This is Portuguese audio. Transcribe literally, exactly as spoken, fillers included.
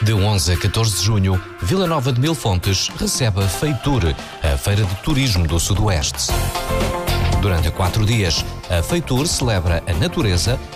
De onze a catorze de junho, Vila Nova de Mil Fontes recebe a Feitur, a Feira de Turismo do Sudoeste. Durante quatro dias, a Feitur celebra a natureza